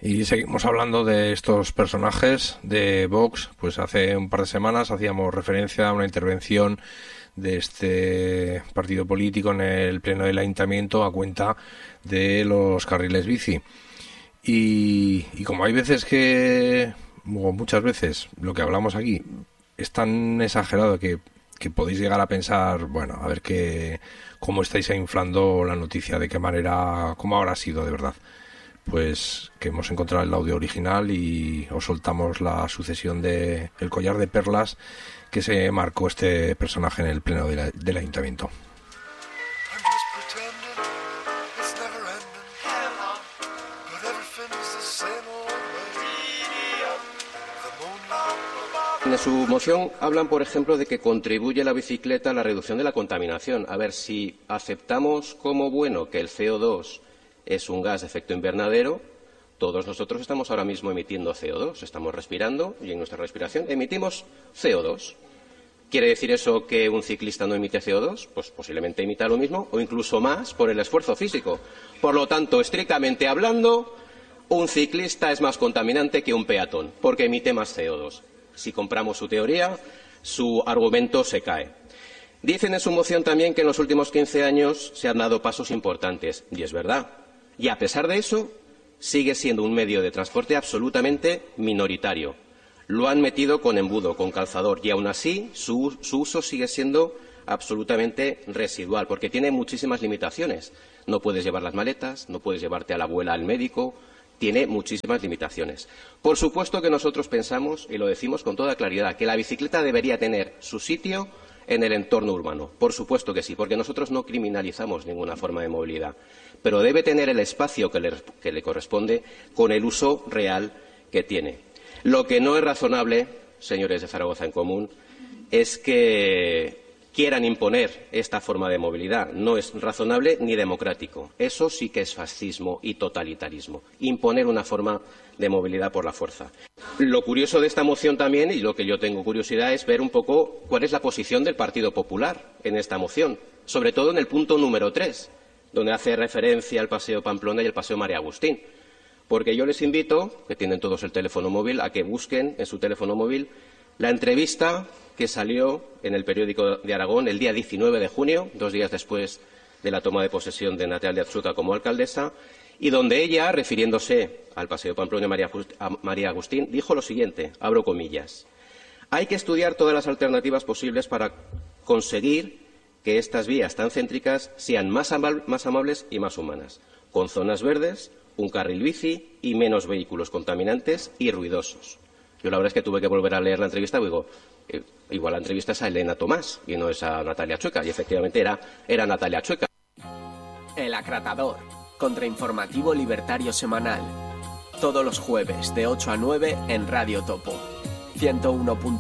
Y seguimos hablando de estos personajes de Vox. Pues hace un par de semanas hacíamos referencia a una intervención de este partido político en el pleno del ayuntamiento a cuenta de los carriles bici. Y como hay veces o muchas veces, lo que hablamos aquí es tan exagerado que podéis llegar a pensar, bueno, a ver cómo estáis inflando la noticia, de qué manera, cómo habrá sido de verdad. Pues que hemos encontrado el audio original y os soltamos la sucesión de el collar de perlas que se marcó este personaje en el pleno del ayuntamiento. En su moción hablan, por ejemplo, de que contribuye la bicicleta a la reducción de la contaminación. A ver, si aceptamos como bueno que el CO2 es un gas de efecto invernadero, todos nosotros estamos ahora mismo emitiendo CO2, estamos respirando y en nuestra respiración emitimos CO2. ¿Quiere decir eso que un ciclista no emite CO2? Pues posiblemente emita lo mismo o incluso más por el esfuerzo físico. Por lo tanto, estrictamente hablando, un ciclista es más contaminante que un peatón porque emite más CO2. Si compramos su teoría, su argumento se cae. Dicen en su moción también que en los últimos 15 años se han dado pasos importantes, y es verdad. Y a pesar de eso, sigue siendo un medio de transporte absolutamente minoritario. Lo han metido con embudo, con calzador, y aún así su uso sigue siendo absolutamente residual, porque tiene muchísimas limitaciones. No puedes llevar las maletas, no puedes llevarte a la abuela al médico, tiene muchísimas limitaciones. Por supuesto que nosotros pensamos, y lo decimos con toda claridad, que la bicicleta debería tener su sitio en el entorno urbano. Por supuesto que sí, porque nosotros no criminalizamos ninguna forma de movilidad. Pero debe tener el espacio que le corresponde con el uso real que tiene. Lo que no es razonable, señores de Zaragoza en Común, es que quieran imponer esta forma de movilidad. No es razonable ni democrático. Eso sí que es fascismo y totalitarismo. Imponer una forma de movilidad por la fuerza. Lo curioso de esta moción también, y lo que yo tengo curiosidad, es ver un poco cuál es la posición del Partido Popular en esta moción, sobre todo en el punto número 3, donde hace referencia al Paseo Pamplona y el Paseo María Agustín. Porque yo les invito, que tienen todos el teléfono móvil, a que busquen en su teléfono móvil la entrevista que salió en el periódico de Aragón el día 19 de junio, 2 días después de la toma de posesión de Natalia Atsuta como alcaldesa, y donde ella, refiriéndose al Paseo Pamplona y María Agustín, dijo lo siguiente, abro comillas: hay que estudiar todas las alternativas posibles para conseguir que estas vías tan céntricas sean más amables y más humanas, con zonas verdes, un carril bici y menos vehículos contaminantes y ruidosos. Yo la verdad es que tuve que volver a leer la entrevista y digo, igual la entrevista es a Elena Tomás y no es a Natalia Chueca, y efectivamente era Natalia Chueca. El Acratador, contrainformativo libertario semanal. Todos los jueves de 8 a 9 en Radio Topo. 101.